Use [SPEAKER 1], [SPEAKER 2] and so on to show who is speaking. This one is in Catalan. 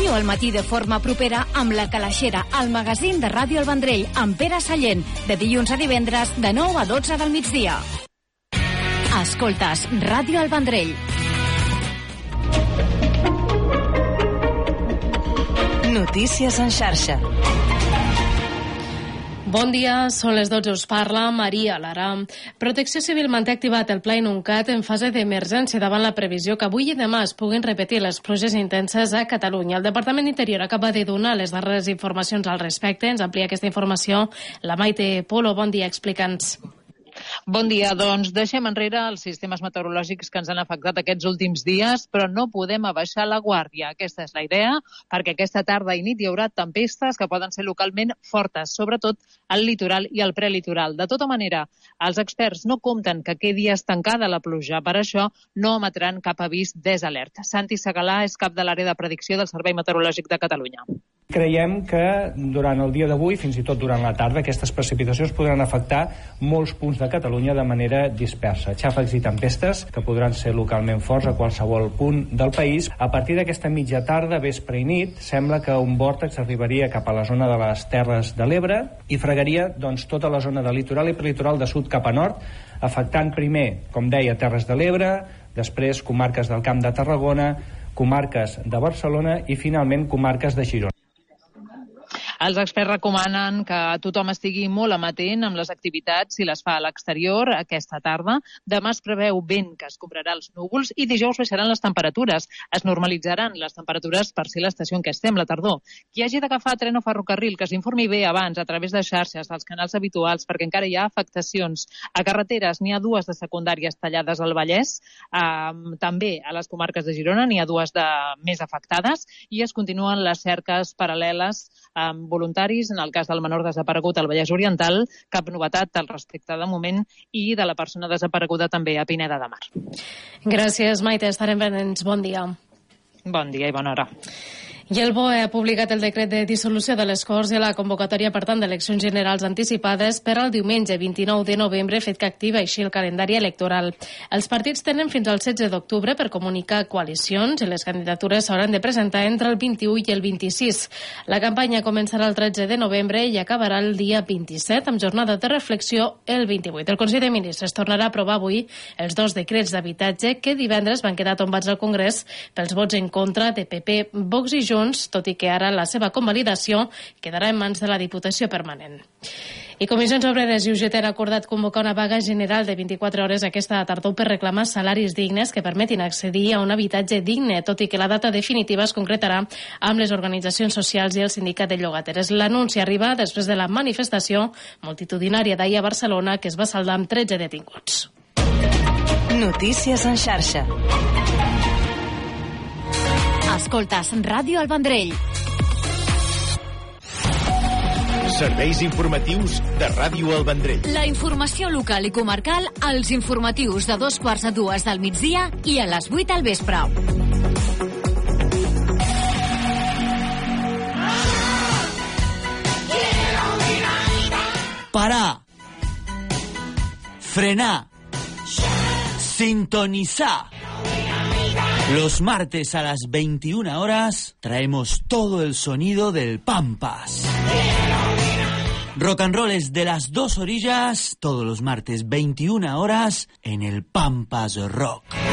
[SPEAKER 1] Seguiu al matí de forma propera amb La Calaixera, el magazín de Ràdio El Vendrell, amb Pere Sallent, de dilluns a divendres, de 9 a 12 del migdia. Escoltes Ràdio El Vendrell.
[SPEAKER 2] Notícies en xarxa.
[SPEAKER 3] Bon dia, són les 12, us parla Maria Lara. Protecció Civil manté activat el Pla Inuncat en fase d'emergència davant la previsió que avui i demà es puguin repetir les pluges intenses a Catalunya. El Departament d'Interior acaba de donar les darreres informacions al respecte. Ens amplia aquesta informació la Maite Polo. Bon dia, explica'ns.
[SPEAKER 4] Bon dia, doncs deixem enrere els sistemes meteorològics que ens han afectat aquests últims dies, però no podem abaixar la guàrdia. Aquesta és la idea, perquè aquesta tarda i nit hi haurà tempestes que poden ser localment fortes, sobretot al litoral i al prelitoral. De tota manera, els experts no compten que quedi estancada la pluja, per això no emetran cap avís desalert. Santi Segalà és cap de l'àrea de predicció del Servei Meteorològic de Catalunya.
[SPEAKER 5] Creiem que durant el dia d'avui, fins i tot durant la tarda, aquestes precipitacions podran afectar molts punts de Catalunya de manera dispersa. Xàfecs i tempestes que podran ser localment forts a qualsevol punt del país. A partir d'aquesta mitja tarda, vespre i nit, sembla que un vòrtex arribaria cap a la zona de les Terres de l'Ebre i fregaria tota la zona de litoral i prelitoral de sud cap a nord, afectant primer, com deia, Terres de l'Ebre, després comarques del Camp de Tarragona, comarques de Barcelona i finalment comarques de Girona.
[SPEAKER 4] Els experts recomanen que tothom estigui molt amatent amb les activitats si les fa a l'exterior aquesta tarda. Demà es preveu vent que escombrarà els núvols i dijous baixaran les temperatures. Es normalitzaran les temperatures per ser l'estació en què estem, la tardor. Qui hagi d'agafar tren o ferrocarril, que s'informi bé abans a través de xarxes, dels canals habituals, perquè encara hi ha afectacions. A carreteres n'hi ha dues de secundàries tallades al Vallès, també a les comarques de Girona n'hi ha dues de més afectades i es continuen les cerques paral·leles amb voluntaris, en el cas del menor desaparegut al Vallès Oriental, cap novetat al respecte de moment, i de la persona desapareguda també a Pineda de Mar.
[SPEAKER 3] Gràcies, Maite. Estarem pendents. Bon dia.
[SPEAKER 4] Bon dia i bona hora.
[SPEAKER 3] I el BOE ha publicat el decret de dissolució de les Corts i la convocatòria, per tant, d'eleccions generals anticipades per al diumenge 29 de novembre, fet que activa així el calendari electoral. Els partits tenen fins al 16 d'octubre per comunicar coalicions i les candidatures s'hauran de presentar entre el 21 i el 26. La campanya començarà el 13 de novembre i acabarà el dia 27, amb jornada de reflexió el 28. El Consell de Ministres tornarà a aprovar avui els dos decrets d'habitatge que divendres van quedar tombats al Congrés pels vots en contra de PP, Vox i Junts, tot i que ara la seva convalidació quedarà en mans de la Diputació Permanent. I Comissions Obreres i UGT han acordat convocar una vaga general de 24 hores aquesta tardor per reclamar salaris dignes que permetin accedir a un habitatge digne, tot i que la data definitiva es concretarà amb les organitzacions socials i el sindicat de llogateres. L'anunci arriba després de la manifestació multitudinària d'ahir a Barcelona, que es va saldar amb 13 detinguts.
[SPEAKER 2] Notícies en xarxa.
[SPEAKER 1] Escoltes Ràdio El Vendrell.
[SPEAKER 6] Serveis informatius de Ràdio El Vendrell.
[SPEAKER 1] La informació local i comarcal als informatius de 2:45 del migdia i a les 8 al vespre.
[SPEAKER 7] Parar. Frenar. Sintonizar. Los martes a las 21 horas traemos todo el sonido del Pampas. Rock and roll es de las dos orillas, todos los martes 21 horas en el Pampas Rock.